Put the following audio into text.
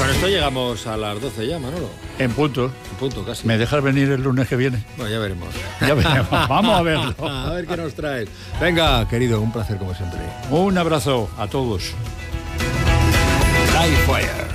Con esto llegamos a las 12 ya, Manolo. En punto. En punto, casi. ¿Me dejas venir el lunes que viene? Bueno, ya veremos. Ya veremos. Vamos a verlo. A ver qué nos traes. Venga, querido, un placer como siempre. Un abrazo a todos. Livewire.